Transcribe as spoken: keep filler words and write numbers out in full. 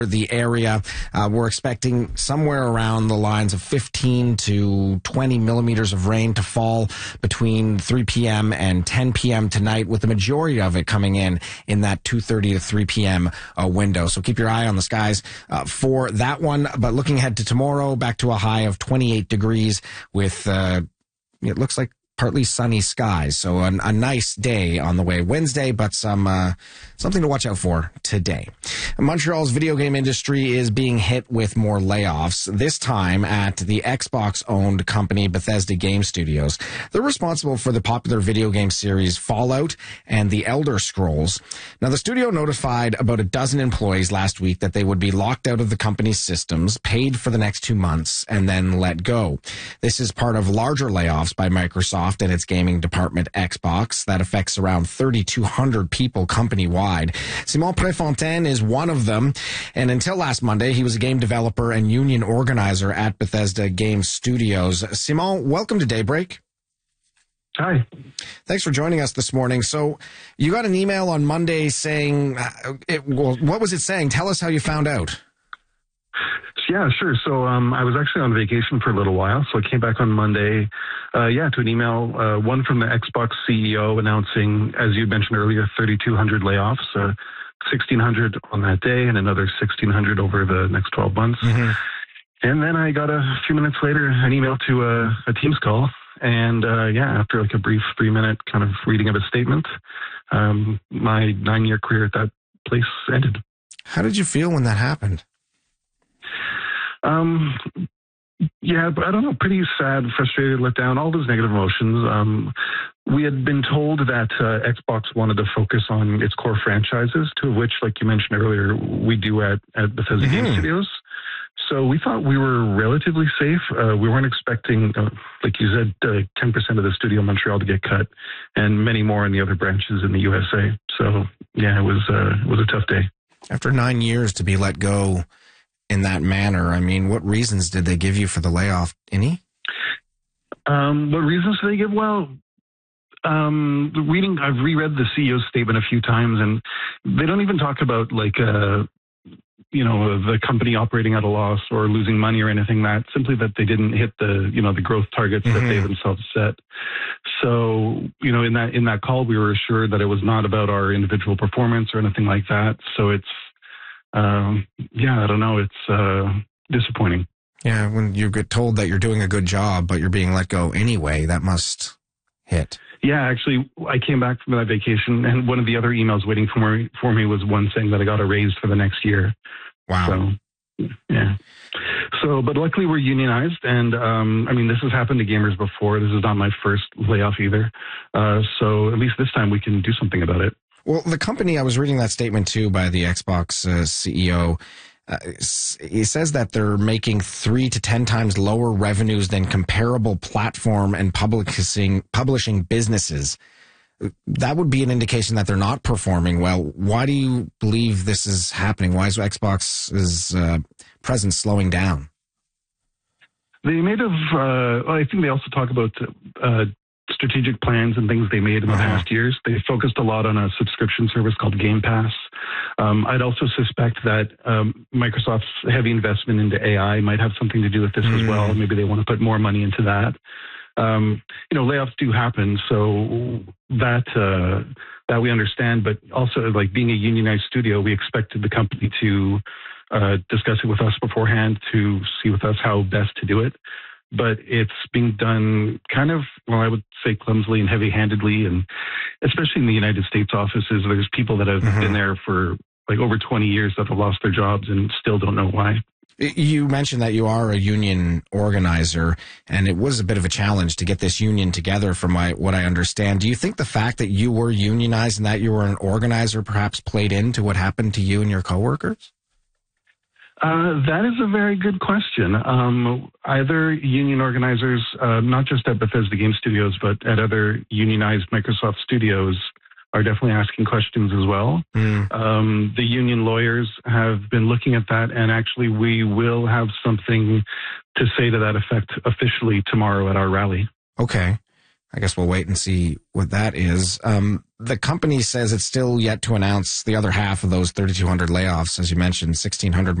the area. Uh, we're expecting somewhere around the lines of fifteen to twenty millimeters of rain to fall between three p.m. and ten p.m. tonight, with the majority of it coming in in that two thirty to three p.m. Uh, window. So keep your eye on the skies uh, for that one. But looking ahead to tomorrow, back to a high of twenty-eight degrees with, uh, it looks like partly sunny skies. So a, a nice day on the way Wednesday, but some uh, something to watch out for today. Montreal's video game industry is being hit with more layoffs, this time at the Xbox-owned company Bethesda Game Studios. They're responsible for the popular video game series Fallout and The Elder Scrolls. Now, the studio notified about a dozen employees last week that they would be locked out of the company's systems, paid for the next two months, and then let go. This is part of larger layoffs by Microsoft and its gaming department Xbox that affects around thirty-two hundred people company-wide. Simon Prefontaine is one of them, and until last Monday, he was a game developer and union organizer at Bethesda Game Studios. Simon, welcome to Daybreak. Hi. Thanks for joining us this morning. So you got an email on Monday saying, uh, it, well, what was it saying? Tell us how you found out. Yeah, sure. So um, I was actually on vacation for a little while, so I came back on Monday, uh, yeah, to an email, uh, one from the Xbox C E O announcing, as you mentioned earlier, thirty-two hundred layoffs, uh, sixteen hundred on that day, and another sixteen hundred over the next twelve months. Mm-hmm. And then I got a few minutes later an email to a, a Teams call, and uh, yeah, after like a brief three-minute kind of reading of a statement, um, my nine-year career at that place ended. How did you feel when that happened? Um, yeah, but I don't know, pretty sad, frustrated, let down, all those negative emotions. Um, we had been told that uh, Xbox wanted to focus on its core franchises, two of which, like you mentioned earlier, we do at, at Bethesda mm-hmm. Game Studios. So we thought we were relatively safe. Uh, we weren't expecting, uh, like you said, uh, ten percent of the studio in Montreal to get cut, and many more in the other branches in the U S A. So yeah, it was, uh, it was a tough day. After nine years to be let go in that manner, I mean, what reasons did they give you for the layoff? Any? Um, what reasons did they give? Well, um, the reading, I've reread the C E O's statement a few times, and they don't even talk about like, uh, you know, the company operating at a loss or losing money or anything. That simply that they didn't hit the, you know, the growth targets mm-hmm. that they themselves set. So, you know, in that in that call, we were assured that it was not about our individual performance or anything like that. So it's. Um, yeah, I don't know. It's uh, disappointing. Yeah, when you get told that you're doing a good job, but you're being let go anyway, that must hit. Yeah, actually, I came back from that vacation, and one of the other emails waiting for me, for me was one saying that I got a raise for the next year. Wow. So, yeah. So, but luckily we're unionized, and um, I mean, this has happened to gamers before. This is not my first layoff either. Uh, so at least this time we can do something about it. Well, the company, I was reading that statement too by the Xbox uh, C E O. Uh, he says that they're making three to ten times lower revenues than comparable platform and publishing publishing businesses. That would be an indication that they're not performing well. Why do you believe this is happening? Why is Xbox's uh, presence slowing down? They may have, uh, I think they also talk about uh, strategic plans and things they made in the uh-huh. past years. They focused a lot on a subscription service called Game Pass. Um, I'd also suspect that um, Microsoft's heavy investment into A I might have something to do with this mm. as well. Maybe they want to put more money into that. Um, you know, layoffs do happen, so that uh, that we understand. But also, like being a unionized studio, we expected the company to uh, discuss it with us beforehand to see with us how best to do it. But it's being done kind of, well, I would say clumsily and heavy-handedly, and especially in the United States offices, there's people that have mm-hmm. been there for like over twenty years that have lost their jobs and still don't know why. You mentioned that you are a union organizer, and it was a bit of a challenge to get this union together from my, what I understand. Do you think the fact that you were unionized and that you were an organizer perhaps played into what happened to you and your coworkers? Uh, that is a very good question. Um, either union organizers, uh, not just at Bethesda Game Studios, but at other unionized Microsoft studios, are definitely asking questions as well. Mm. Um, the union lawyers have been looking at that, and actually we will have something to say to that effect officially tomorrow at our rally. Okay. I guess we'll wait and see what that is. Um, the company says it's still yet to announce the other half of those thirty-two hundred layoffs, as you mentioned, sixteen hundred